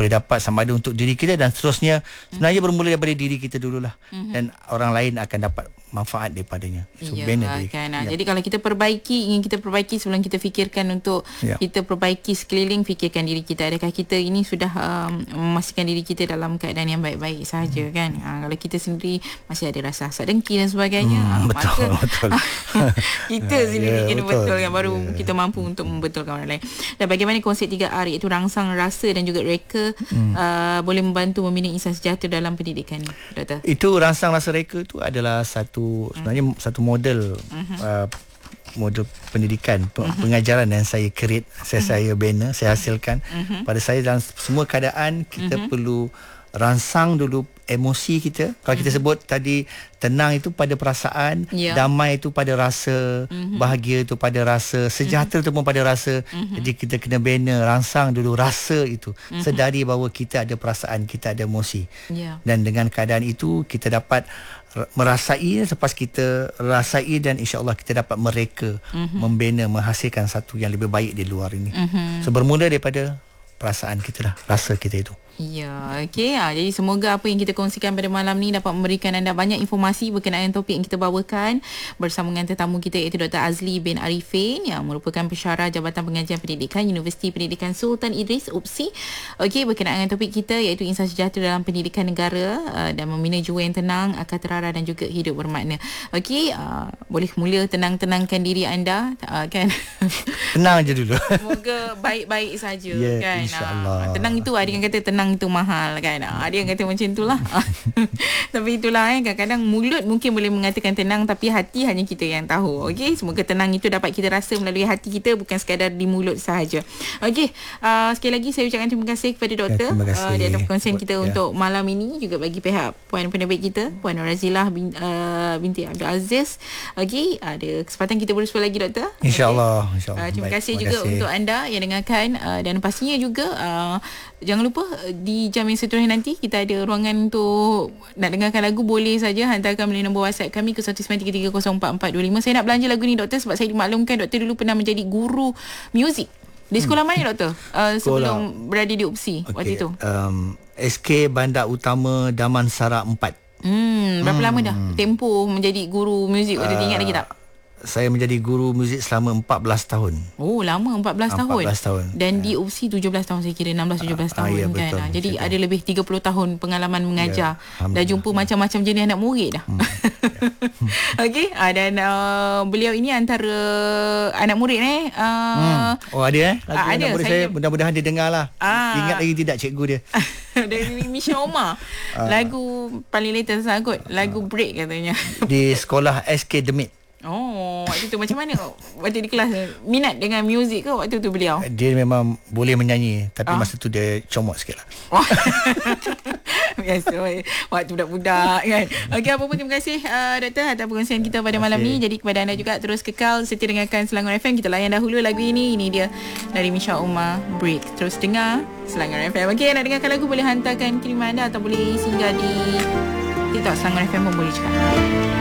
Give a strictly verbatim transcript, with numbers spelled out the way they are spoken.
boleh dapat sama ada untuk diri kita, dan seterusnya sebenarnya bermula daripada diri kita dululah, mm-hmm. dan orang lain akan dapat manfaat daripadanya. So, ya, kan. Ya. Jadi kalau kita perbaiki, ingin kita perbaiki, sebelum kita fikirkan untuk ya. kita perbaiki sekeliling, fikirkan diri kita. Adakah kita ini sudah um, memastikan diri kita dalam keadaan yang baik-baik sahaja, hmm. kan? Ha, kalau kita sendiri masih ada rasa hasad dengki dan sebagainya, hmm, ha, betul, maka betul. kita sendiri yeah, kena betul, betul kan, baru yeah. kita mampu untuk membetulkan orang lain. Dan bagaimana konsep tiga R, iaitu rangsang, rasa dan juga reka, hmm. uh, boleh membantu membina insan sejahtera dalam pendidikan, Doktor? Itu rangsang, rasa, reka itu adalah satu sebenarnya mm. satu model mm-hmm. uh, model pendidikan mm-hmm. pengajaran yang saya create, saya mm-hmm. saya bina, saya hasilkan mm-hmm. pada saya. Dalam semua keadaan kita mm-hmm. perlu rangsang dulu emosi kita. Kalau kita sebut tadi, tenang itu pada perasaan, yeah. damai itu pada rasa, mm-hmm. bahagia itu pada rasa, sejahtera mm-hmm. itu pun pada rasa. Mm-hmm. Jadi kita kena bina, rangsang dulu rasa itu. Mm-hmm. Sedari bahawa kita ada perasaan, kita ada emosi. Yeah. Dan dengan keadaan itu kita dapat merasai, selepas kita rasai, dan insya-Allah kita dapat mereka, mm-hmm. membina, menghasilkan satu yang lebih baik di luar ini. Mm-hmm. So bermula daripada perasaan kita lah, rasa kita itu. Ya, okey. Ha, jadi semoga apa yang kita kongsikan pada malam ni dapat memberikan anda banyak informasi berkenaan topik yang kita bawakan bersama dengan tetamu kita, iaitu Doktor Azli bin Arifin, yang merupakan pensyarah Jabatan Pengajian Pendidikan Universiti Pendidikan Sultan Idris U P S I. Okey, berkenaan dengan topik kita, iaitu insan sejahtera dalam pendidikan negara uh, dan membina jiwa yang tenang, akal terarah dan juga hidup bermakna. Okey, uh, boleh mula tenang-tenangkan diri anda, uh, kan? Tenang je dulu. Semoga baik-baik saja, yeah, kan? InsyaAllah. Uh, tenang itu, ada yang kata tenang itu mahal, kan? Ada yang kata macam itulah. Tapi itulah, eh, kadang-kadang mulut mungkin boleh mengatakan tenang, tapi hati hanya kita yang tahu. Okey, semoga tenang itu dapat kita rasa melalui hati kita, bukan sekadar di mulut sahaja. Okey, uh, sekali lagi saya ucapkan terima kasih kepada doktor ya, uh, di atas perkongsian kita ya. untuk malam ini, juga bagi pihak Puan Penerbit kita, Puan Razilah bin, uh, binti Abdul Aziz. Okey, ada kesempatan kita bersua lagi, doktor. InsyaAllah. Okay. Insya uh, terima Baik, kasih terima juga kasih. untuk anda yang dengarkan, uh, dan pastinya juga uh, jangan lupa di jam yang seterusnya nanti kita ada ruangan untuk nak dengarkan lagu. Boleh saja hantarkan melalui nombor WhatsApp kami ke satu sembilan tiga tiga kosong empat empat dua lima. Saya nak belanja lagu ni, doktor, sebab saya dimaklumkan doktor dulu pernah menjadi guru muzik. Di sekolah hmm. mana, doktor? Uh, sebelum berada di U P S I okay. waktu itu. Um, S K Bandar Utama Damansara empat. Hmm, berapa hmm. lama dah tempoh menjadi guru muzik? Ada uh, ingat lagi tak? Saya menjadi guru muzik selama empat belas tahun. Oh, lama, empat belas tahun. empat belas tahun. Dan ya. di U P S I tujuh belas tahun, saya kira enam belas tujuh belas tahun, ah, ya, kan. Betul, Jadi betul. ada lebih tiga puluh tahun pengalaman mengajar. Ya, dah jumpa ya. macam-macam jenis anak murid dah. Hmm. Ya. Okey, uh, dan uh, beliau ini antara anak murid eh. Uh, hmm. Oh, ada eh? Lagu uh, ada. Anak murid saya, saya mudah-mudahan dia dengar lah. Uh, Ingat lagi tidak cikgu dia? Dari Misha Omar. uh, lagu paling latest sangat, lagu uh, Break katanya. Di sekolah S K Demit. Oh, waktu tu macam mana waktu di kelas, minat dengan muzik ke waktu tu beliau? Dia memang boleh menyanyi, tapi ah. masa tu dia comot sikit lah. Biasa waktu budak-budak, kan. Okey, apa pun terima kasih uh, doktor atas perkongsian kita pada malam ni. Jadi kepada anda juga, terus kekal setia dengarkan Selangor F M. Kita layan dahulu lagu ini. Ini dia dari Misha Omar, Break. Terus dengar Selangor F M. Okey, nak dengarkan lagu boleh hantarkan kiriman anda, atau boleh singgah di TikTok Selangor F M pun boleh juga.